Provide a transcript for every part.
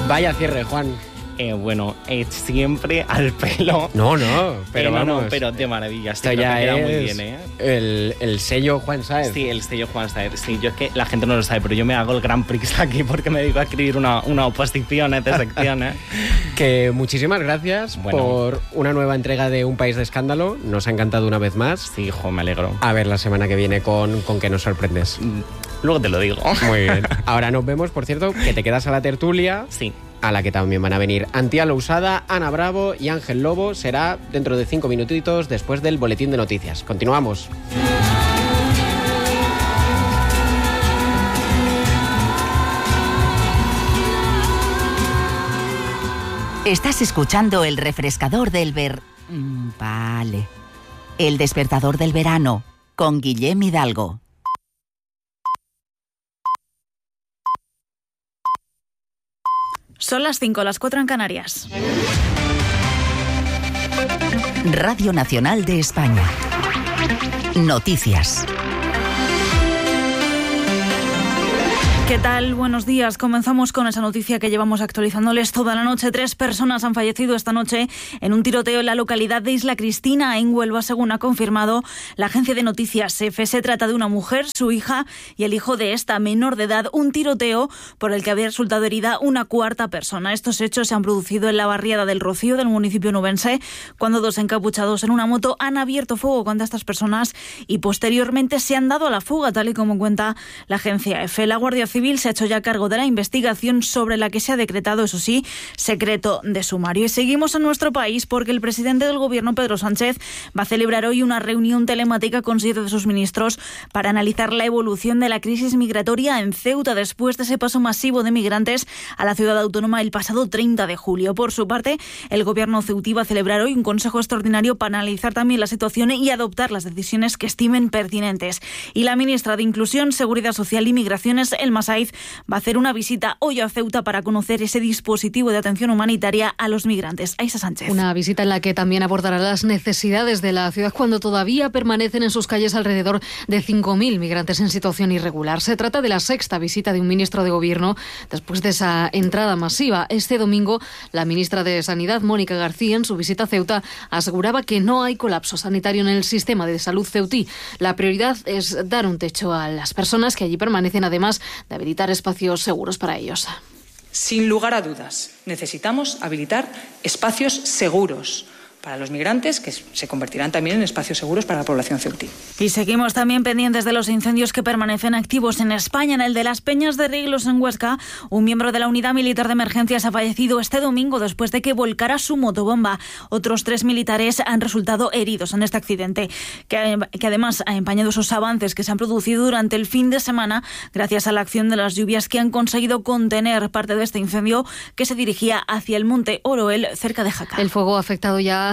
Vaya cierre, Juan. Bueno, siempre al pelo. No, pero vamos. Pero de maravilla. Esto ya queda es muy bien, ¿eh? el sello Juan Sáez. Sí, el sello Juan Sáez. Sí, yo es que la gente no lo sabe, pero yo me hago el Grand Prix aquí porque me dedico a escribir una oposición de secciones. Que muchísimas gracias por una nueva entrega de Un País de Escándalo. Nos ha encantado una vez más. Sí, hijo, me alegro. A ver la semana que viene con qué nos sorprendes. Luego te lo digo. Muy bien. Ahora nos vemos, por cierto, que te quedas a la tertulia. Sí. A la que también van a venir Antía Lousada, Ana Bravo y Ángel Lobo. Será dentro de 5 minutitos después del boletín de noticias. Continuamos. Estás escuchando el refrescador del Vale. El despertador del verano, con Guillem Hidalgo. Son las 5, las 4 en Canarias. Radio Nacional de España. Noticias. ¿Qué tal? Buenos días. Comenzamos con esa noticia que llevamos actualizándoles toda la noche. 3 personas han fallecido esta noche en un tiroteo en la localidad de Isla Cristina, en Huelva, según ha confirmado la agencia de noticias EFE. Se trata de una mujer, su hija y el hijo de esta, menor de edad. Un tiroteo por el que había resultado herida una cuarta persona. Estos hechos se han producido en la barriada del Rocío del municipio nubense, cuando 2 encapuchados en una moto han abierto fuego contra estas personas y posteriormente se han dado a la fuga, tal y como cuenta la agencia EFE. La Guardia Civil se ha hecho ya cargo de la investigación, sobre la que se ha decretado, eso sí, secreto de sumario. Y seguimos en nuestro país porque el presidente del Gobierno, Pedro Sánchez, va a celebrar hoy una reunión telemática con 7 de sus ministros para analizar la evolución de la crisis migratoria en Ceuta después de ese paso masivo de migrantes a la ciudad autónoma el pasado 30 de julio. Por su parte, el Gobierno ceutí va a celebrar hoy un consejo extraordinario para analizar también la situación y adoptar las decisiones que estimen pertinentes. Y la ministra de Inclusión, Seguridad Social y Migraciones, Elma Saiz, va a hacer una visita hoy a Ceuta para conocer ese dispositivo de atención humanitaria a los migrantes. Aisa Sánchez. Una visita en la que también abordará las necesidades de la ciudad cuando todavía permanecen en sus calles alrededor de 5.000 migrantes en situación irregular. Se trata de la 6ª visita de un ministro de Gobierno después de esa entrada masiva. Este domingo, la ministra de Sanidad, Mónica García, en su visita a Ceuta, aseguraba que no hay colapso sanitario en el sistema de salud ceutí. La prioridad es dar un techo a las personas que allí permanecen, además de habilitar espacios seguros para ellos. Sin lugar a dudas, necesitamos habilitar espacios seguros para los migrantes, que se convertirán también en espacios seguros para la población ceutí. Y seguimos también pendientes de los incendios que permanecen activos en España. En el de las Peñas de Riglos, en Huesca, un miembro de la Unidad Militar de Emergencias ha fallecido este domingo después de que volcara su motobomba. Otros 3 militares han resultado heridos en este accidente, que además ha empañado esos avances que se han producido durante el fin de semana gracias a la acción de las lluvias que han conseguido contener parte de este incendio que se dirigía hacia el monte Oroel, cerca de Jaca. El fuego ha afectado ya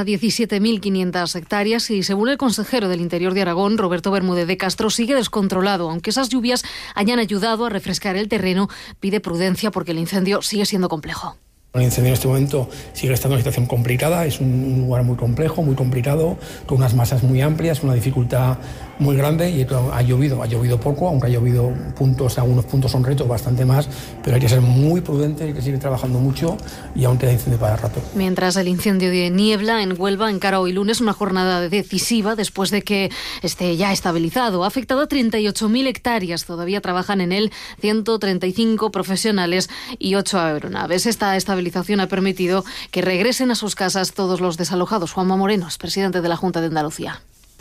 17.500 hectáreas y, según el consejero del Interior de Aragón, Roberto Bermúdez de Castro, sigue descontrolado. Aunque esas lluvias hayan ayudado a refrescar el terreno, pide prudencia porque el incendio sigue siendo complejo. El incendio en este momento sigue estando en una situación complicada, es un lugar muy complejo, muy complicado, con unas masas muy amplias, una dificultad muy grande y ha llovido poco, aunque ha llovido puntos, algunos puntos son retos, bastante más, pero hay que ser muy prudente, hay que seguir trabajando mucho y aún queda incendio para rato. Mientras el incendio de niebla en Huelva encara hoy lunes una jornada decisiva después de que esté ya estabilizado. Ha afectado a 38.000 hectáreas, todavía trabajan en él 135 profesionales y 8 aeronaves. Esta estabilización ha permitido que regresen a sus casas todos los desalojados. Juanma Moreno es presidente de la Junta de Andalucía.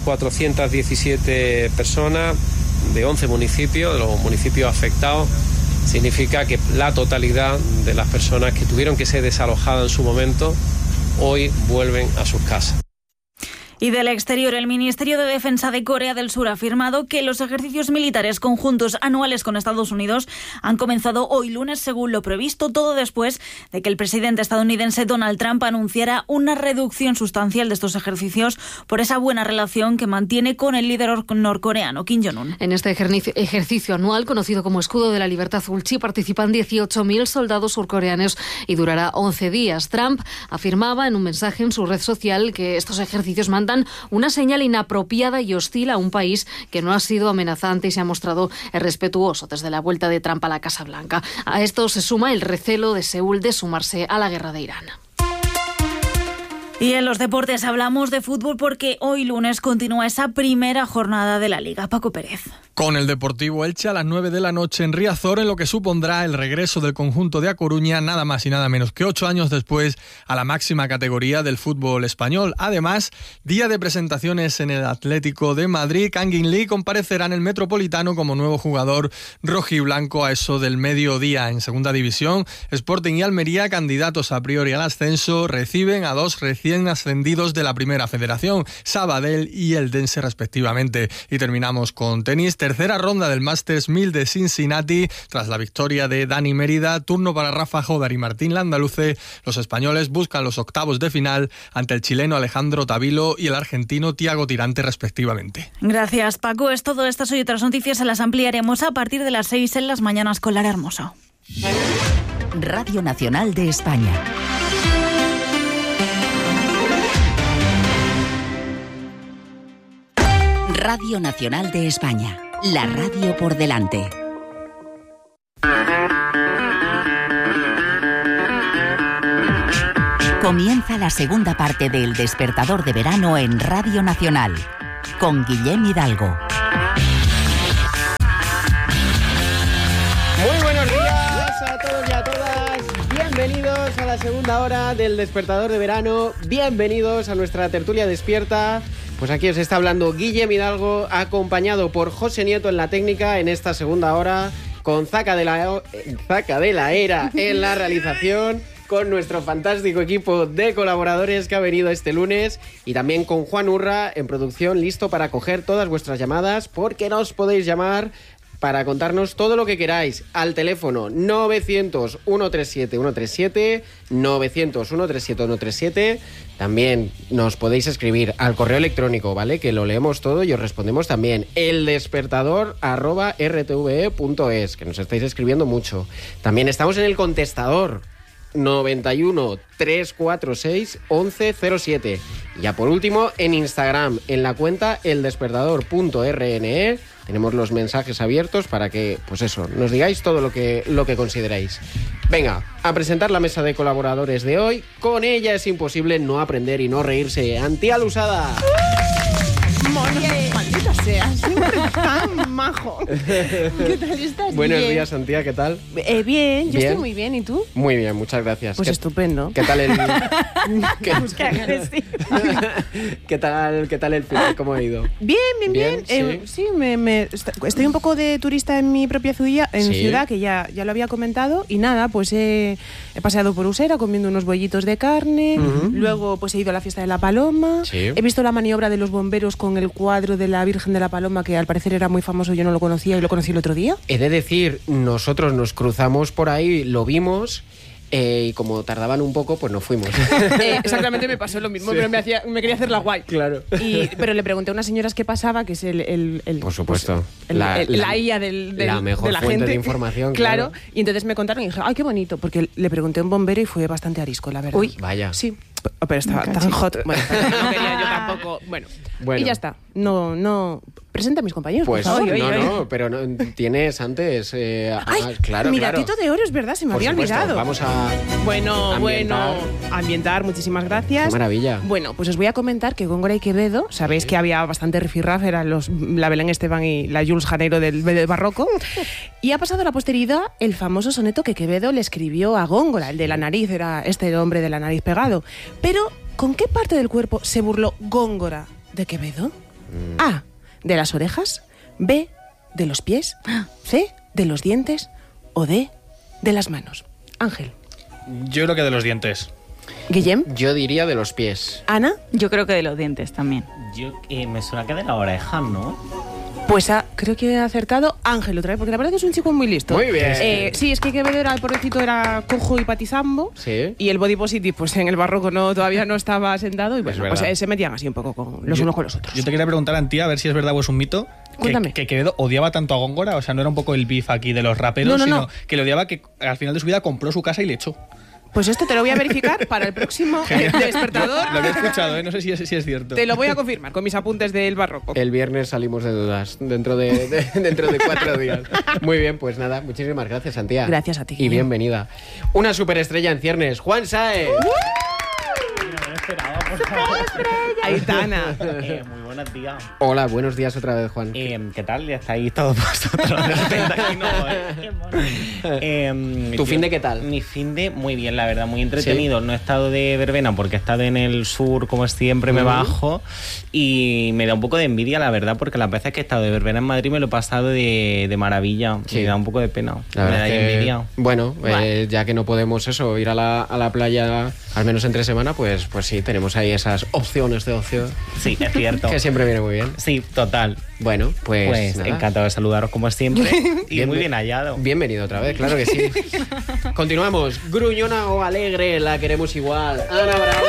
417 personas de 11 municipios, de los municipios afectados. Significa que la totalidad de las personas que tuvieron que ser desalojadas en su momento, hoy vuelven a sus casas. Y del exterior, el Ministerio de Defensa de Corea del Sur ha afirmado que los ejercicios militares conjuntos anuales con Estados Unidos han comenzado hoy lunes según lo previsto, todo después de que el presidente estadounidense Donald Trump anunciara una reducción sustancial de estos ejercicios por esa buena relación que mantiene con el líder norcoreano Kim Jong-un. En este ejercicio anual, conocido como Escudo de la Libertad Ulchi, participan 18.000 soldados surcoreanos y durará 11 días. Trump afirmaba en un mensaje en su red social que estos ejercicios mandan una señal inapropiada y hostil a un país que no ha sido amenazante y se ha mostrado respetuoso desde la vuelta de Trump a la Casa Blanca. A esto se suma el recelo de Seúl de sumarse a la guerra de Irán. Y en los deportes hablamos de fútbol porque hoy lunes continúa esa primera jornada de la Liga. Paco Pérez. Con el Deportivo Elche a las 9 de la noche en Riazor, en lo que supondrá el regreso del conjunto de A Coruña, nada más y nada menos que 8 años después, a la máxima categoría del fútbol español. Además, día de presentaciones en el Atlético de Madrid. Kangin Lee comparecerá en el Metropolitano como nuevo jugador rojiblanco a eso del mediodía. En segunda división, Sporting y Almería, candidatos a priori al ascenso, reciben a dos recién ascendidos de la Primera Federación, Sabadell y Eldense respectivamente. Y terminamos con tenis. Tercera ronda del Masters 1000 de Cincinnati. Tras la victoria de Dani Mérida, turno para Rafa Jódar y Martín Landaluce. Los españoles buscan los octavos de final ante el chileno Alejandro Tavilo y el argentino Thiago Tirante respectivamente. Gracias, Paco. Es todo. Estas y otras noticias se las ampliaremos a partir de las 6 en las mañanas con Lara Hermoso. Radio Nacional de España. Radio Nacional de España, la radio por delante. Comienza la segunda parte del Despertador de Verano en Radio Nacional, con Guillem Hidalgo. Muy buenos días a todos y a todas. Bienvenidos a la segunda hora del Despertador de Verano. Bienvenidos a nuestra tertulia despierta. Pues aquí os está hablando Guillem Hidalgo, acompañado por José Nieto en la técnica en esta segunda hora, con Zaca de la Era en la realización, con nuestro fantástico equipo de colaboradores que ha venido este lunes y también con Juan Urra en producción, listo para coger todas vuestras llamadas, porque nos podéis llamar para contarnos todo lo que queráis al teléfono 900-137-137, 900-137-137. También nos podéis escribir al correo electrónico, ¿vale? Que lo leemos todo y os respondemos también. eldespertador@rtve.es, que nos estáis escribiendo mucho. También estamos en el contestador 91 346 1107. Y ya por último, en Instagram, en la cuenta eldespertador.rne, tenemos los mensajes abiertos para que, pues eso, nos digáis todo lo que consideráis. Venga, a presentar la mesa de colaboradores de hoy. Con ella es imposible no aprender y no reírse. Antía Lusada. Maldita sea, siempre tan majo. ¿Qué tal estás? Buenos días, Antía, ¿qué tal? Bien, yo estoy muy bien, ¿y tú? Muy bien, muchas gracias. Pues estupendo. ¿Qué tal el... Qué agresivo. ¿Qué tal el final? ¿Cómo ha ido? Bien. Sí, estoy un poco de turista en mi propia ciudad, que ya lo había comentado, y nada, pues he paseado por Usera comiendo unos bollitos de carne, luego pues he ido a la fiesta de la Paloma, he visto la maniobra de los bomberos con el cuadro de la Virgen de la Paloma, que al parecer era muy famoso, yo no lo conocía y lo conocí el otro día. He de decir, nosotros nos cruzamos por ahí, lo vimos, y como tardaban un poco, pues nos fuimos. Exactamente, me pasó lo mismo, Sí. pero me quería hacer la guay. Claro. Pero le pregunté a unas señoras qué pasaba, que es el Por supuesto. Pues, la IA la mejor de la fuente gente. de información. Claro. Y entonces me contaron y dije, ay, qué bonito, porque le pregunté a un bombero y fue bastante arisco, la verdad. Uy, vaya. Sí. Pero estaba tan hot. Bueno, no quería yo tampoco. Bueno. Y ya está. No. Presenta a mis compañeros. Pues por favor. no, pero no, tienes antes. Claro, Miratito claro. de oro, es verdad, se me Por había supuesto, olvidado. Vamos a ambientar, muchísimas gracias. Qué maravilla. Bueno, pues os voy a comentar que Góngora y Quevedo, sabéis que había bastante rifirrafe, eran la Belén Esteban y la Jules Janeiro del barroco, y ha pasado a la posteridad el famoso soneto que Quevedo le escribió a Góngora, el de la nariz, era este hombre de la nariz pegado. Pero, ¿con qué parte del cuerpo se burló Góngora de Quevedo? A, de las orejas, B, de los pies, C, de los dientes o D, de las manos. Ángel. Yo creo que de los dientes. Guillem. Yo diría de los pies. Ana. Yo creo que de los dientes también. Yo me suena que de la oreja, ¿no? Pues creo que ha acertado Ángel otra vez, porque la verdad que es un chico muy listo. Muy bien. Sí, es que Quevedo el pobrecito era cojo y patizambo. Sí. Y el body positive, pues en el barroco todavía no estaba sentado. Y bueno, pues se metían así un poco con los unos con los otros. Yo te quería preguntar, Antía, a ver si es verdad o es un mito. Cuéntame. Que Quevedo odiaba tanto a Góngora, o sea, no era un poco el beef aquí de los raperos, sino que le odiaba, que al final de su vida compró su casa y le echó. Pues esto te lo voy a verificar para el próximo despertador. Lo que he escuchado, no sé si es cierto. Te lo voy a confirmar con mis apuntes del barroco. El viernes salimos de dudas, dentro de 4 días. Muy bien, pues nada, muchísimas gracias, Antía. Gracias a ti. Y bienvenida. Una superestrella en ciernes, Juan Sáez. Aitana. Muy buenos días. Hola, buenos días otra vez, Juan. ¿Qué tal? Ya estáis todos vosotros. ¿Tu fin de qué tal? Mi fin de muy bien, la verdad, muy entretenido. ¿Sí? No he estado de verbena porque he estado en el sur, como siempre, me bajo. Y me da un poco de envidia, la verdad, porque las veces que he estado de verbena en Madrid me lo he pasado de maravilla. Sí. Me da un poco de pena. Me da envidia. Bueno, ya que no podemos ir a la playa, al menos entre semana, pues sí, tenemos ahí esas opciones de ocio. Sí, es cierto. Que siempre viene muy bien. Sí, total. Bueno, pues encantado de saludaros como siempre. Y muy bien hallado. Bienvenido otra vez, claro que sí. Continuamos. Gruñona o alegre, la queremos igual. Ana Bravo.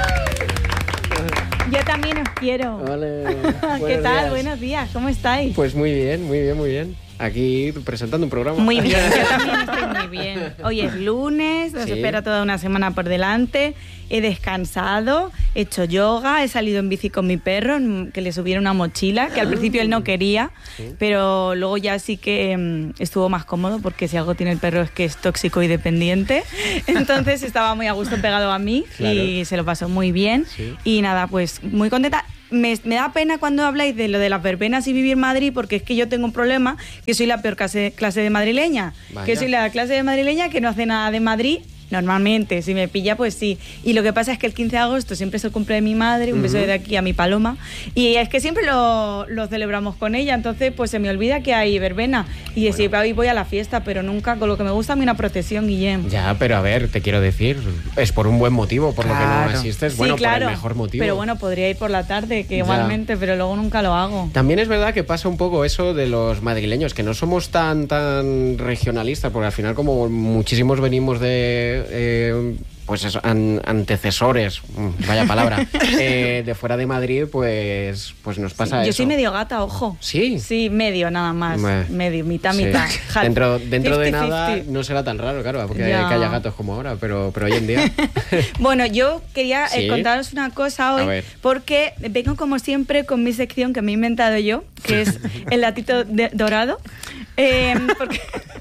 Yo también os quiero. Vale. ¿Qué tal? Buenos días, ¿cómo estáis? Pues muy bien, muy bien, muy bien. Aquí presentando un programa. Muy bien, yo también estoy muy bien. Hoy es lunes, nos espera toda una semana por delante. He descansado, he hecho yoga, he salido en bici con mi perro, que le subiera una mochila, que al principio él no quería, pero luego ya sí que estuvo más cómodo, porque si algo tiene el perro es que es tóxico y dependiente. Entonces estaba muy a gusto pegado a mí y se lo pasó muy bien. Sí. Y nada, pues muy contenta. Me da pena cuando habláis de lo de las verbenas y vivir en Madrid, porque es que yo tengo un problema, que soy la peor clase de madrileña. Vaya. Que soy la clase de madrileña que no hace nada de Madrid. Normalmente, si me pilla, pues sí. Y lo que pasa es que el 15 de agosto siempre es el cumple de mi madre, un beso de aquí a mi Paloma, y es que siempre lo celebramos con ella, entonces pues se me olvida que hay verbena, y sí, hoy voy a la fiesta, pero nunca, con lo que me gusta a mí una procesión, Guillem. Ya, pero a ver, te quiero decir, es por un buen motivo, por lo que no asistes, bueno, sí, claro, por el mejor motivo. Pero bueno, podría ir por la tarde, que igualmente, pero luego nunca lo hago. También es verdad que pasa un poco eso de los madrileños, que no somos tan regionalistas, porque al final como muchísimos venimos de pues eso, antecesores, vaya palabra, de fuera de Madrid, pues nos pasa eso. Yo soy medio gata, ojo. ¿Sí? Sí, medio nada más, medio, mitad. Dentro 50, de nada no será tan raro, claro, porque hay que haya gatos como ahora, pero hoy en día... Bueno, yo quería contaros una cosa hoy, porque vengo como siempre con mi sección que me he inventado yo, que es el latito dorado, porque...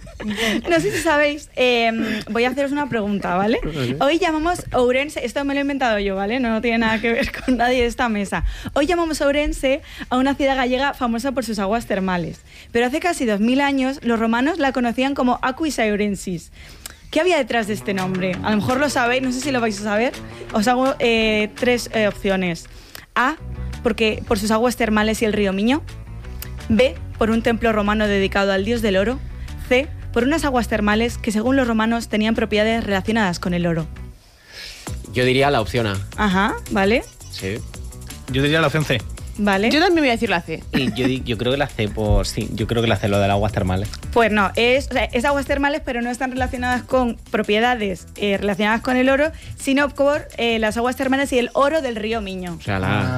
No sé si sabéis, voy a haceros una pregunta, ¿vale? Hoy llamamos Ourense, esto me lo he inventado yo, ¿vale? No tiene nada que ver con nadie de esta mesa. Hoy llamamos Ourense a una ciudad gallega famosa por sus aguas termales, pero hace casi 2000 años los romanos la conocían como Aquis Aurensis. ¿Qué había detrás de este nombre? A lo mejor lo sabéis, no sé si lo vais a saber. Os hago 3 opciones. A, porque por sus aguas termales y el río Miño. B, por un templo romano dedicado al dios del oro. C, por unas aguas termales que según los romanos tenían propiedades relacionadas con el oro. Yo diría la opción A. Ajá, ¿vale? Sí. Yo diría la opción C. Vale. Yo también voy a decir la C. Y yo creo que la C yo creo que la C, lo de las aguas termales. Pues no, es aguas termales, pero no están relacionadas con propiedades relacionadas con el oro, sino por las aguas termales y el oro del río Miño. O sea,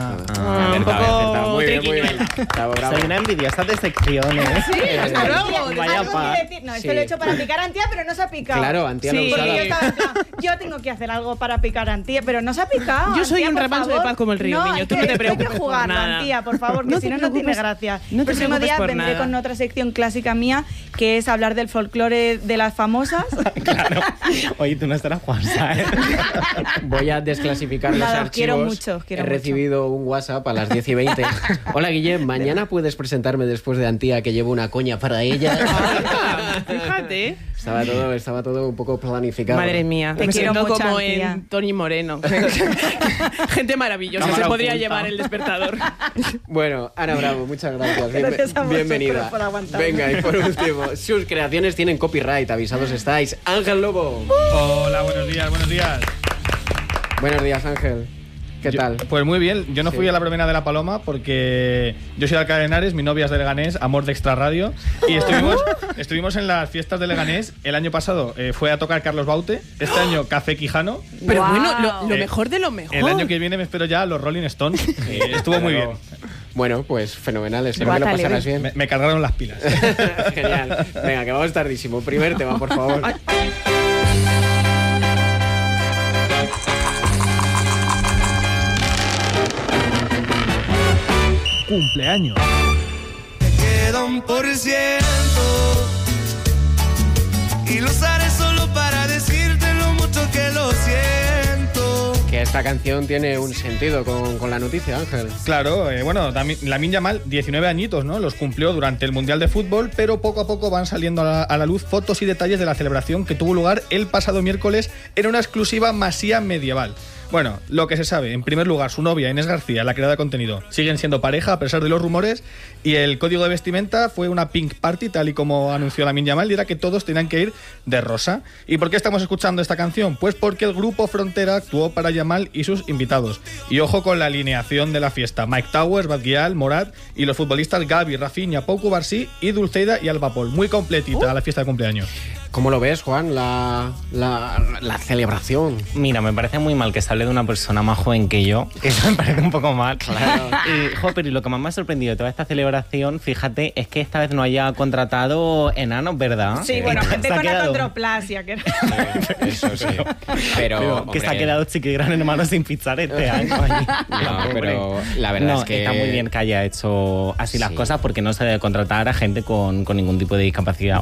un poco muy bien. Soy una envidiosa de secciones. Sí, hasta luego. Vaya no, esto lo he hecho para picar a Antía, pero no se ha picado. Claro, Antía lo usaba. Yo tengo que hacer algo para picar a Antía, pero no se ha picado. Yo soy un remanso de paz como el río Miño, tú no te preocupes por nada. Antía, por favor, que si no tiene gracia. El próximo día vendré con otra sección clásica mía, que es hablar del folclore de las famosas. Claro. Oye, tú no estarás Juan, ¿sabes? Voy a desclasificar los archivos. Quiero mucho. He recibido un WhatsApp a las 10:20. Hola, Guillem, mañana puedes presentarme después de Antía, que llevo una coña para ella. Fíjate. Estaba todo un poco planificado. Madre mía, me siento como en Tony Moreno. Gente maravillosa, se podría llevar el despertador. Bueno, Ana Bravo, muchas gracias. Bienvenida. Venga, y por último, sus creaciones tienen copyright, avisados estáis. Ángel Lobo. Hola, buenos días. Buenos días, Ángel. ¿Qué tal? Pues muy bien, yo no fui a la verbena de La Paloma porque yo soy de Alcalá de Henares, mi novia es de Leganés, amor de Extra Radio, y estuvimos en las fiestas de Leganés. El año pasado fue a tocar Carlos Baute, este año Café Quijano. Pero bueno, lo mejor de lo mejor. El año que viene me espero ya a los Rolling Stones. Estuvo muy bien. Bueno, pues fenomenal, espero que lo pasaras bien. Me cargaron las pilas. Genial. Venga, que vamos tardísimo. Primer tema, por favor. cumpleaños. Me queda 1% y lo usaré solo para decirte lo mucho que lo siento. Que esta canción tiene un sentido con la noticia, Ángel. Claro, bueno, Lamine Yamal, 19 añitos, ¿no? Los cumplió durante el Mundial de Fútbol, pero poco a poco van saliendo a la luz fotos y detalles de la celebración que tuvo lugar el pasado miércoles en una exclusiva masía medieval. Bueno, lo que se sabe, en primer lugar, su novia, Inés García, la creadora de contenido, siguen siendo pareja a pesar de los rumores, y el código de vestimenta fue una pink party, tal y como anunció Lamine Yamal, y era que todos tenían que ir de rosa. ¿Y por qué estamos escuchando esta canción? Pues porque el grupo Frontera actuó para Yamal y sus invitados. Y ojo con la alineación de la fiesta: Mike Towers, Badguial, Morat y los futbolistas Gavi, Rafinha, Pau Cubarsí y Dulceida y Alba Pol. Muy completita la fiesta de cumpleaños. ¿Cómo lo ves, Juan, la celebración? Mira, me parece muy mal que se hable de una persona más joven que yo, que eso me parece un poco mal. Claro. Pero lo que más me ha sorprendido de toda esta celebración, fíjate, es que esta vez no haya contratado enanos, ¿verdad? Sí, bueno, gente con acondroplasia. Que... Eso sí. Pero que se ha quedado Chiqui Gran Hermano sin fichar este año. No, pero la verdad es que... está muy bien que haya hecho así las cosas, porque no se debe contratar a gente con ningún tipo de discapacidad.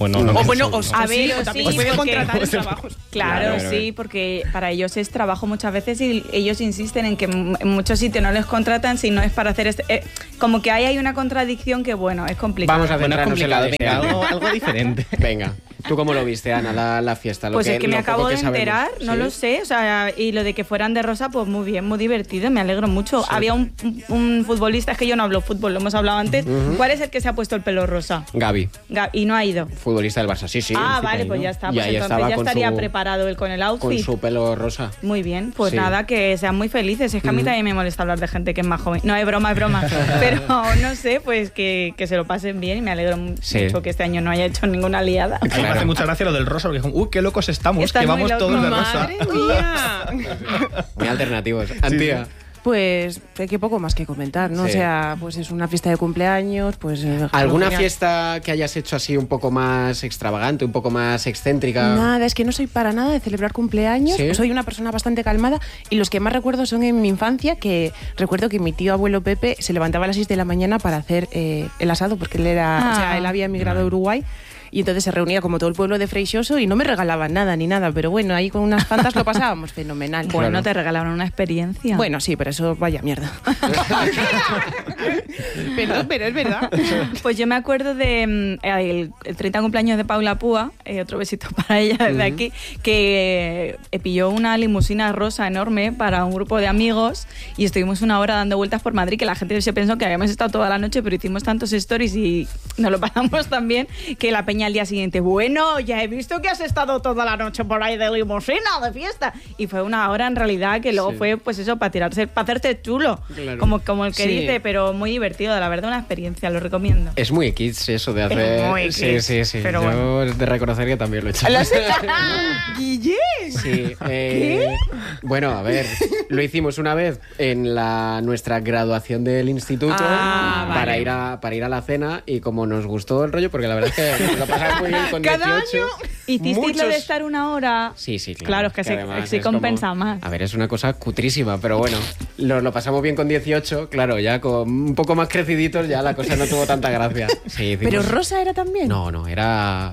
A ver, sí, puede contratar en trabajos. Claro, sí, porque para ellos es trabajo muchas veces y ellos insisten en que en muchos sitios no les contratan si no es para hacer como que hay una contradicción que, bueno, es complicado. Vamos a centrarnos en la de algo diferente. Venga. ¿Tú cómo lo viste, Ana, la fiesta? Pues es que me acabo de enterar, no lo sé, o sea, y lo de que fueran de rosa, pues muy bien, muy divertido, me alegro mucho. Sí. Había un futbolista, es que yo no hablo fútbol, lo hemos hablado antes. ¿Cuál es el que se ha puesto el pelo rosa? Gavi. Y no ha ido. Futbolista del Barça, sí. Ah, vale, pues ya está. Pues entonces ya estaría preparado él con el outfit. Con su pelo rosa. Muy bien, pues nada, que sean muy felices. Es que a mí también me molesta hablar de gente que es más joven. No, es broma. Pero no sé, pues que se lo pasen bien y me alegro mucho que este año no haya hecho ninguna liada. Me hace mucha gracia lo del rosa, porque dijeron, qué locos estamos, que vamos todos de rosa. ¡Madre mía! Muy alternativos. Antía. Pues que poco más que comentar, ¿no? Sí. O sea, pues es una fiesta de cumpleaños, pues... ¿Alguna fiesta que hayas hecho así un poco más extravagante, un poco más excéntrica? Nada, es que no soy para nada de celebrar cumpleaños. ¿Sí? Soy una persona bastante calmada y los que más recuerdo son en mi infancia, que recuerdo que mi tío abuelo Pepe se levantaba a las 6 de la mañana para hacer el asado, porque él era, o sea, él había emigrado a Uruguay. Y entonces se reunía como todo el pueblo de Freixoso y no me regalaban nada ni nada, pero bueno, ahí con unas fantas lo pasábamos fenomenal. Bueno, claro. Te regalaron una experiencia. Bueno, sí, pero eso vaya mierda. pero es verdad. Pues yo me acuerdo de el 30 cumpleaños de Paula Púa, otro besito para ella desde aquí, que pilló una limusina rosa enorme para un grupo de amigos y estuvimos una hora dando vueltas por Madrid, que la gente se pensó que habíamos estado toda la noche, pero hicimos tantos stories y nos lo pasamos tan bien que la peña al día siguiente, bueno, ya he visto que has estado toda la noche por ahí de limusina, de fiesta. Y fue una hora en realidad que luego fue, pues eso, para hacerte chulo, claro. como el que dice, pero muy divertido, la verdad, una experiencia, lo recomiendo. Es muy kids eso de hacer... Es muy kids, sí. Pero yo bueno. Es de reconocer que también lo he hecho. ¿Lo has hecho? ¡Guille! Sí. ¿Qué? Bueno, a ver, lo hicimos una vez en nuestra graduación del instituto para ir a la cena, y como nos gustó el rollo, porque la verdad es que lo pasamos muy bien con 18. Cada año hicisteis lo de estar una hora. Sí, claro, es que se compensa más. A ver, es una cosa cutrísima, pero bueno, lo pasamos bien con 18, claro, ya con un poco más creciditos ya la cosa no tuvo tanta gracia. Sí, ¿Pero rosa era también? No, era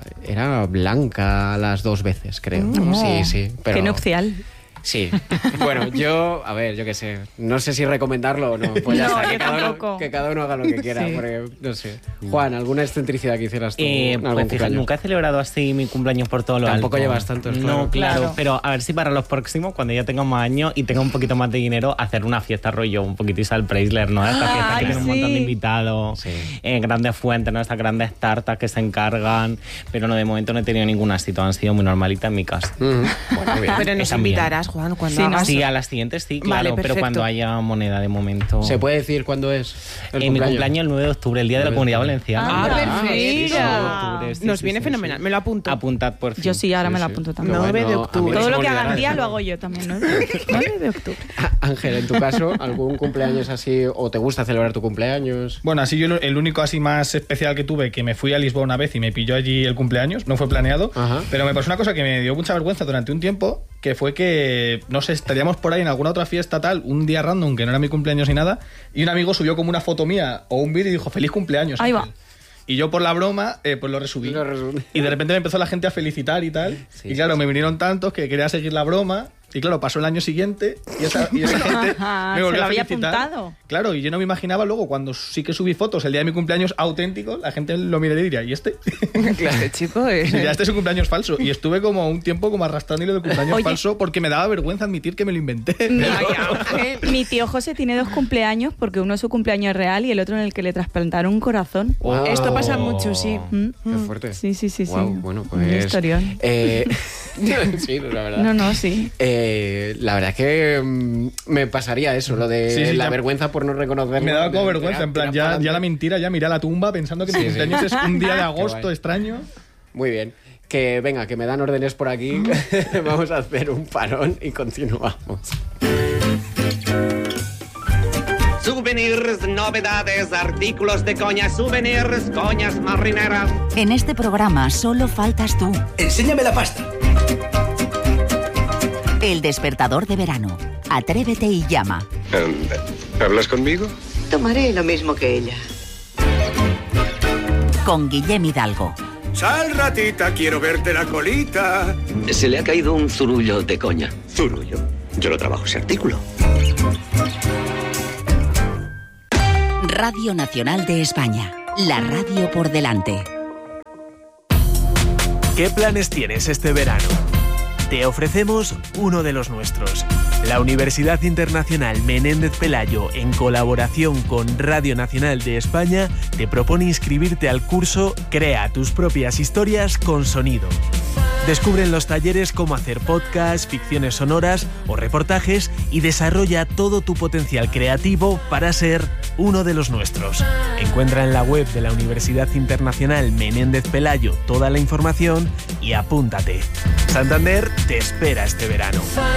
blanca las 2 veces, creo. Sí, pero... Qué nupcial. Sí. Bueno, yo qué sé. No sé si recomendarlo o no. Pues ya está, que cada uno haga lo que quiera. Sí. Porque, no sé. Juan, ¿alguna excentricidad que hicieras tú? Pues fíjate, nunca he celebrado así mi cumpleaños por todo lo alto. Tampoco llevas tantos, claro. No, claro. Pero a ver si para los próximos, cuando ya tenga más años y tenga un poquito más de dinero, hacer una fiesta rollo un poquito Isabel Preisler, ¿no? Esta fiesta que tiene un montón de invitados, grandes fuentes, ¿no? Estas grandes tartas que se encargan. Pero no, de momento no he tenido ninguna así. Todas han sido muy normalitas en mi casa. Bueno, bien. Pero nos invitarás, Juan, cuando hagas. Sí, a las siguientes sí, claro, vale, pero cuando haya moneda de momento. ¿Se puede decir cuándo es? Mi cumpleaños el 9 de octubre, el día de la Comunidad Valenciana. Perfecto. Nos viene fenomenal, me lo apunto. Apuntad por fin. Yo sí, ahora me lo apunto también. 9 de octubre. Todo lo que hagan día lo hago yo también, ¿no? 9 de octubre. Ángel, en tu caso, ¿algún cumpleaños así o te gusta celebrar tu cumpleaños? Bueno, así yo el único así más especial que tuve, que me fui a Lisboa una vez y me pilló allí el cumpleaños, no fue planeado, pero me pasó una cosa que me dio mucha vergüenza durante un tiempo, que fue que, no sé, estaríamos por ahí en alguna otra fiesta tal, un día random, que no era mi cumpleaños ni nada, y un amigo subió como una foto mía o un vídeo y dijo, feliz cumpleaños. Ahí va. Y yo por la broma, pues lo resubí. Y de repente me empezó la gente a felicitar y tal. Sí, y claro, me vinieron tantos que quería seguir la broma. Y claro, pasó el año siguiente y esa gente me volvió a felicitar. Apuntado. Claro, y yo no me imaginaba luego, cuando sí que subí fotos el día de mi cumpleaños auténtico, la gente lo miraría y diría, ¿y este? Claro, chico. Y ya este es un cumpleaños falso. Y estuve como un tiempo como arrastrando hilo de cumpleaños falso porque me daba vergüenza admitir que me lo inventé. Mi tío José tiene 2 cumpleaños porque uno es su cumpleaños real y el otro en el que le trasplantaron un corazón. Wow. Esto pasa mucho, sí. Qué fuerte. Sí. Wow, bueno, pues... Un historión. Sí, la verdad. No, sí. La verdad es que me pasaría eso, lo de la vergüenza por no reconocerlo. Me daba como vergüenza, en plan, ya la mentira, ya miré a la tumba pensando que mi cumpleaños es un día de agosto extraño. Muy bien. Que venga, que me dan órdenes por aquí. Vamos a hacer un parón y continuamos. Souvenirs, novedades, artículos de coña, souvenirs, coñas marineras. En este programa solo faltas tú. Enséñame la pasta. El despertador de verano. Atrévete y llama. ¿Hablas conmigo? Tomaré lo mismo que ella. Con Guillem Hidalgo. Sal, ratita, quiero verte la colita. Se le ha caído un zurullo de coña. Zurullo. Yo lo trabajo ese artículo. Radio Nacional de España. La radio por delante. ¿Qué planes tienes este verano? Te ofrecemos uno de los nuestros. La Universidad Internacional Menéndez Pelayo, en colaboración con Radio Nacional de España, te propone inscribirte al curso Crea tus propias historias con sonido. Descubre en los talleres cómo hacer podcasts, ficciones sonoras o reportajes y desarrolla todo tu potencial creativo para ser uno de los nuestros. Encuentra en la web de la Universidad Internacional Menéndez Pelayo toda la información y apúntate. Santander te espera este verano.